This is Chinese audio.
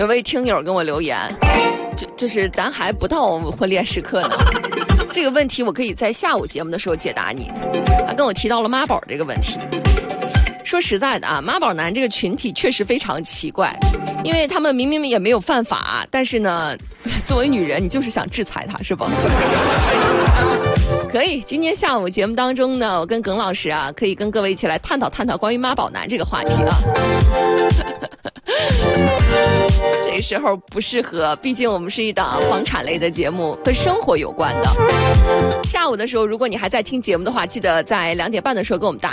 有位听友跟我留言，就是咱还不到婚恋时刻呢。这个问题我可以在下午节目的时候解答你。他跟我提到了妈宝这个问题。说实在的啊，妈宝男这个群体确实非常奇怪，因为他们明明也没有犯法，但是呢，作为女人你就是想制裁他，是吧？可以，今天下午节目当中呢，我跟耿老师啊，可以跟各位一起来探讨探讨关于妈宝男这个话题啊。这时候不适合，毕竟我们是一档房产类的节目，跟生活有关的。下午的时候，如果你还在听节目的话，记得在2点半的时候跟我们打